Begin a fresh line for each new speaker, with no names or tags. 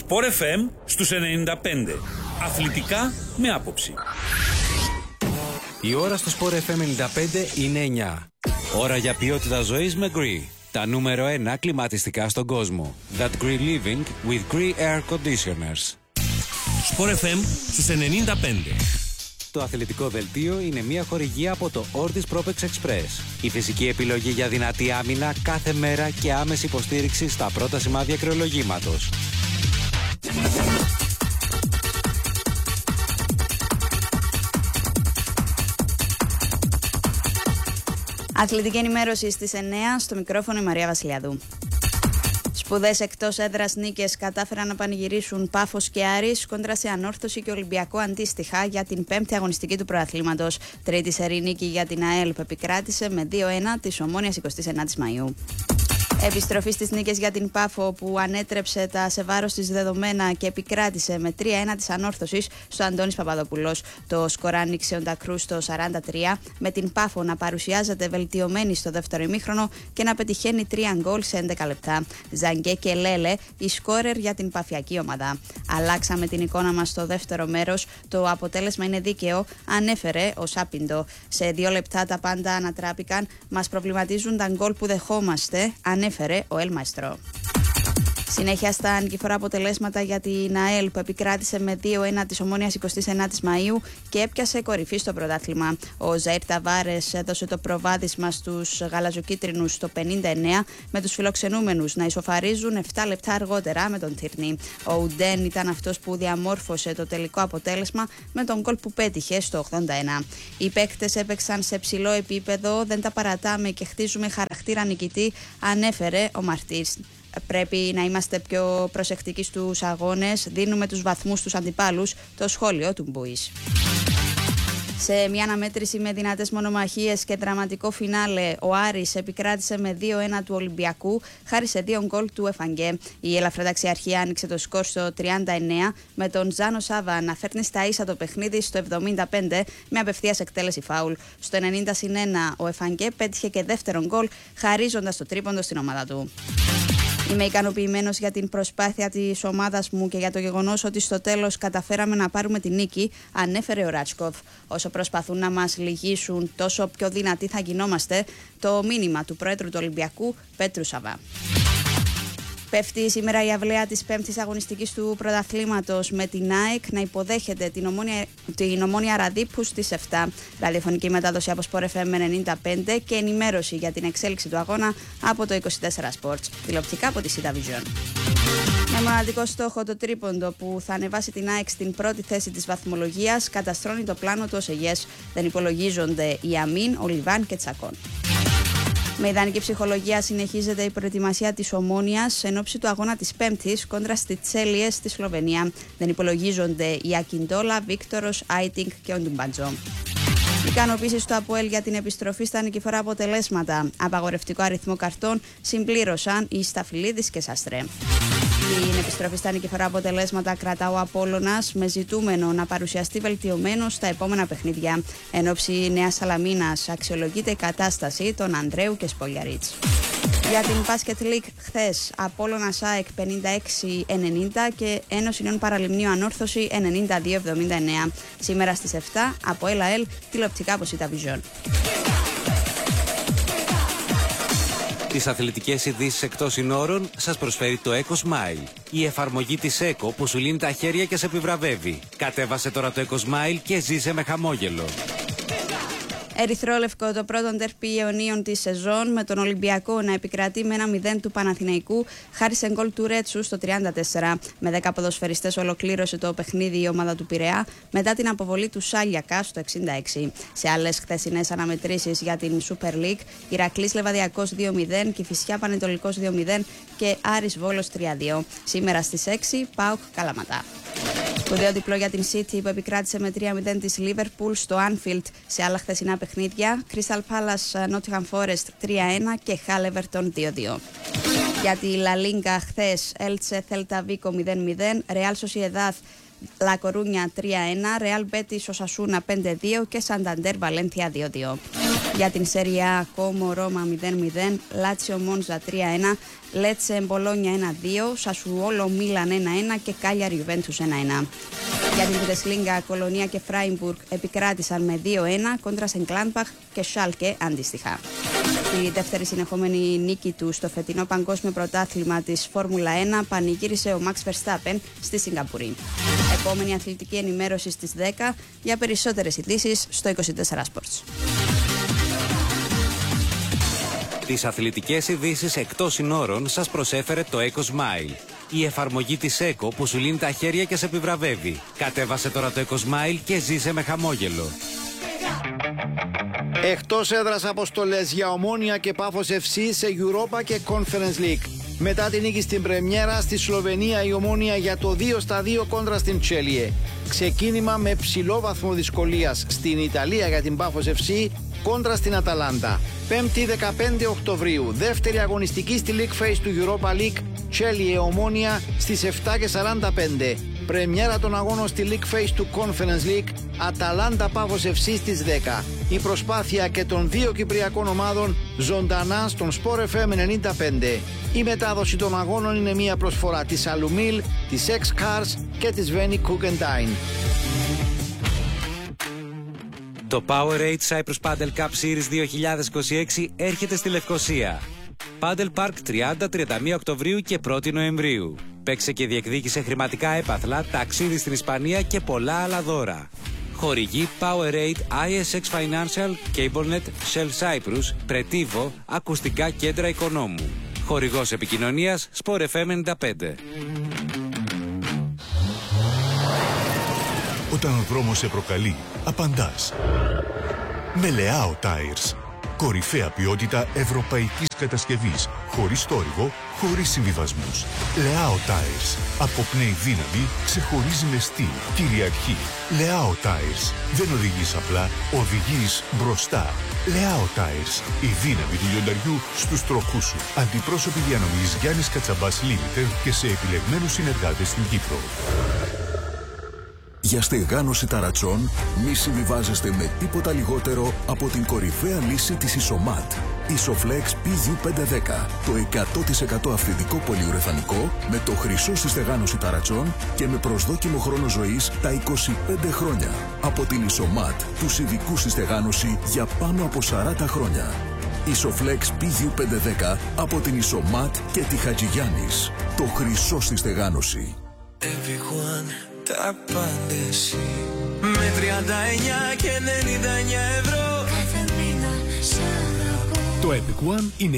Sport FM στους 95. Αθλητικά με άποψη.
Η ώρα στο Sport FM 95 είναι 9. Ώρα για ποιότητα ζωής με Gree. Τα νούμερο 1 κλιματιστικά στον κόσμο. That Gree Living with Gree Air Conditioners.
Sport FM στους 95.
Το αθλητικό δελτίο είναι μια χορηγία από το Ortis Propex Express. Η φυσική επιλογή για δυνατή άμυνα κάθε μέρα και άμεση υποστήριξη στα πρώτα σημάδια κρεολογήματος.
Αθλητική ενημέρωση στις 9, στο μικρόφωνο η Μαρία Βασιλιάδου. Σπουδές εκτός έδρας νίκες κατάφεραν να πανηγυρίσουν Πάφος και Άρης κόντρα σε Ανόρθωση και Ολυμπιακό αντίστοιχα για την 5η αγωνιστική του πρωταθλήματος. Τρίτη σερί νίκη για την ΑΕΛ που επικράτησε με 2-1 της Ομόνοιας 29 Μαΐου. Επιστροφή στις νίκες για την Πάφο που ανέτρεψε τα σε βάρος της δεδομένα και επικράτησε με 3-1 της Ανόρθωσης στο Αντώνης Παπαδοπουλός. Το σκορ άνοιξε ο Ντακρού στο 43 με την Πάφο να παρουσιάζεται βελτιωμένη στο δεύτερο ημίχρονο και να πετυχαίνει 3 γκολ σε 11 λεπτά. Ζαγκέ και Λέλε οι σκόρερ για την παφιακή ομάδα. Αλλάξαμε την εικόνα μας στο δεύτερο μέρος. Το αποτέλεσμα είναι δίκαιο, ανέφερε ο Σάπιντο. Σε 2 λεπτά τα πάντα ανατράπηκαν. Μας προβληματίζουν τα γκολ που δεχόμαστε, ανέφερε ο Ελ Μαεστρό. Συνέχεια στα νικηφορά αποτελέσματα για την ΑΕΛ που επικράτησε με 2-1 της Ομόνοιας 29 Μαΐου και έπιασε κορυφή στο πρωτάθλημα. Ο Ζαΐρ Ταβάρες έδωσε το προβάδισμα στους γαλαζοκίτρινους στο 59 με τους φιλοξενούμενους να ισοφαρίζουν 7 λεπτά αργότερα με τον Τιρνί. Ο Ουντέν ήταν αυτός που διαμόρφωσε το τελικό αποτέλεσμα με τον γκολ που πέτυχε στο 81. Οι παίκτες έπαιξαν σε ψηλό επίπεδο, δεν τα παρατάμε και χτίζουμε χαρακτήρα νικητή, ανέφερε ο Μαρτίρς. Πρέπει να είμαστε πιο προσεκτικοί στους αγώνες, δίνουμε τους βαθμούς στους αντιπάλους, το σχόλιο του Μπούις. Σε μια αναμέτρηση με δυνατές μονομαχίες και δραματικό φινάλε, ο Άρης επικράτησε με 2-1 του Ολυμπιακού, χάρη σε 2 γκολ του Εφαγκέ. Η ελαφροταξιαρχία άνοιξε το σκορ στο 39, με τον Ζάνο Σάβα να φέρνει στα ίσα το παιχνίδι στο 75 με απευθείας εκτέλεση φάουλ. Στο 90-1 ο Εφαγκέ πέτυχε και δεύτερο γκολ, χαρίζοντας το τρίποντο στην ομάδα του. Είμαι ικανοποιημένος για την προσπάθεια της ομάδας μου και για το γεγονός ότι στο τέλος καταφέραμε να πάρουμε τη νίκη, ανέφερε ο Ράτσκοφ. Όσο προσπαθούν να μας λυγίσουν, τόσο πιο δυνατοί θα γινόμαστε, το μήνυμα του Πρόεδρου του Ολυμπιακού, Πέτρου Σαββά. Πέφτει σήμερα η αυλαία της 5ης αγωνιστικής του πρωταθλήματος με την ΑΕΚ να υποδέχεται την Ομόνια Ραδίππου στις 7. Ραδιοφωνική μετάδοση από Sport FM 95 και ενημέρωση για την εξέλιξη του αγώνα από το 24 Sports. Τηλεοπτικά από τη Sita Vision. Με μοναδικό στόχο το τρίποντο που θα ανεβάσει την ΑΕΚ στην πρώτη θέση της βαθμολογίας, καταστρώνει το πλάνο του ΟΣΕΓΕΣ. Δεν υπολογίζονται οι Αμίν, ο Λιβάν και Τσακών. Με ιδανική ψυχολογία συνεχίζεται η προετοιμασία της Ομόνοιας εν ώψη του αγώνα της Πέμπτης κόντρα στη Τσέλιες στη Σλοβενία. Δεν υπολογίζονται οι Ακιντόλα, Βίκτορος, Άιτινγκ και ο Ντουμπαντζό. Ικανοποίησεις του ΑΠΟΕΛ για την επιστροφή στα νικηφορά αποτελέσματα. Απαγορευτικό αριθμό καρτών συμπλήρωσαν οι Σταφυλίδης και Σαστρέ. Την επιστροφή στα νικηφορά αποτελέσματα κρατά ο Απόλλωνας με ζητούμενο να παρουσιαστεί βελτιωμένο στα επόμενα παιχνίδια. Εν ώψη Νέας Σαλαμίνας αξιολογείται η κατάσταση των Ανδρέου και Σπολιαρίτς. Για την Basket League χθες, Απόλλωνας ΑΕΚ 56-90 και Ένωση Νέων Παραλιμνίου Ανόρθωση 92-79. Σήμερα στις 7 από ΕΛΑΕΛ τηλεοπτικά από Sita Vision.
Τις αθλητικές ειδήσεις εκτός συνόρων σας προσφέρει το Eco Smile. Η εφαρμογή της Eco που σου λύνει τα χέρια και σε επιβραβεύει. Κατέβασε τώρα το Eco Smile και ζήσε με χαμόγελο.
Ερυθρόλευκο το πρώτο ντέρπι Ιωνίων της σεζόν με τον Ολυμπιακό να επικρατεί με 1-0 του Παναθηναϊκού χάρη σε γκολ του Ρέτσου στο 34. Με 10 ποδοσφαιριστές ολοκλήρωσε το παιχνίδι η ομάδα του Πειραιά μετά την αποβολή του Σάλιακα στο 66. Σε άλλες χθεσινές αναμετρήσεις για την Super League, Ηρακλής Λεβαδιακός 2-0, Κηφισιά Πανετολικός 2-0 και Άρης Βόλος 3-2. Σήμερα στις 6 ΠΑΟΚ Καλαματά. Σπουδαίο διπλό για την City που επικράτησε με 3-0 της Liverpool στο Anfield. Σε άλλα χθεσινά παιχνίδια, Crystal Palace Nottingham Forest 3-1 και Hull Everton 2-2. Για τη La Liga χθες, Elche Celta Vigo 0-0, Real Sociedad La Coruña 3-1, Real Betis Osasuna 5-2 και Santander Valencia 2-2. Για την Σέρια A, Κόμο Ρώμα 0-0, Λάτσιο Μόνζα 3-1, Λέτσε Μπολόνια 1-2, Σασουόλο Μίλαν 1-1 και Κάλιαρ Ιουβέντους 1-1. Για την Μπουντεσλίγκα, Κολονία και Φράιμπουργκ επικράτησαν με 2-1 κόντρα σε Γκλάντμπαχ και Σάλκε αντίστοιχα. Τη δεύτερη συνεχόμενη νίκη του στο φετινό παγκόσμιο πρωτάθλημα της Φόρμουλα 1 πανηγύρισε ο Μαξ Verstappen στη Σιγκαπούρη. Επόμενη αθλητική ενημέρωση στις 10 για περισσότερες ειδήσεις στο 24 Sports.
Τις αθλητικές ειδήσεις εκτός συνόρων σας προσέφερε το Eco Smile. Η εφαρμογή της Eco που σου λύνει τα χέρια και σε επιβραβεύει. Κατέβασε τώρα το Eco Smile και ζήσε με χαμόγελο.
Εκτός έδρας αποστολές για Ομόνοια και Πάφος FC σε Europa και Conference League. Μετά την νίκη στην πρεμιέρα στη Σλοβενία, η Ομόνοια για το 2-2 κόντρα στην Τσέλιε. Ξεκίνημα με ψηλό βαθμό δυσκολίας στην Ιταλία για την Πάφος FC κόντρα στην Αταλάντα. 5η 15 Οκτωβρίου, δεύτερη αγωνιστική στη League Phase του Europa League, Τσέλιε Ομόνοια στις 7:45. Πρεμιέρα των αγώνων στη League Phase του Conference League, Αταλάντα Πάφος FC στις 10. Η προσπάθεια και των δύο κυπριακών ομάδων ζωντανά στον Sport FM 95. Η μετάδοση των αγώνων είναι μια προσφορά της Alumil, της X-Cars και της Veni Cook&Dine.
Το Powerade Cyprus Paddle Cup Series 2026 έρχεται στη Λευκοσία. Paddle Park 30-31 Οκτωβρίου και 1η Νοεμβρίου. Παίξε και διεκδίκησε χρηματικά έπαθλα, ταξίδι στην Ισπανία και πολλά άλλα δώρα. Χορηγοί Powerade, ISX Financial, CableNet, Shell Cyprus, Pretivo, Ακουστικά Κέντρα Οικονόμου. Χορηγός επικοινωνίας Sport FM 95.
Όταν ο δρόμος σε προκαλεί, απαντάς. Με Leao Tires. Κορυφαία ποιότητα ευρωπαϊκής κατασκευής. Χωρίς θόρυβο, χωρίς συμβιβασμούς. Leao Tires. Αποπνέει δύναμη, ξεχωρίζει με στυλ, κυριαρχεί. Leao Tires. Δεν οδηγείς απλά, οδηγείς μπροστά. Leao Tires. Η δύναμη του λιονταριού στους τροχούς σου. Αντιπρόσωποι διανομής Γιάννης Κατσαμπάς Limited και σε επιλεγμένους συνεργάτες στην Κύπρο.
Για στεγάνωση ταρατσών μη συμβιβάζεστε με τίποτα λιγότερο από την κορυφαία λύση της Isomat. Isoflex PU510. Το 100% αυθεντικό πολυουρεθανικό με το χρυσό στη στεγάνωση ταρατσών και με προσδόκιμο χρόνο ζωής τα 25 χρόνια. Από την Isomat, τους ειδικούς στη στεγάνωση για πάνω από 40 χρόνια. Isoflex PU510 από την Isomat και τη Χατζηγιάννης. Το χρυσό στη στεγάνωση. Τα πάντες με 39 και 99 ευρώ κάθε μήνα. Το Epic One είναι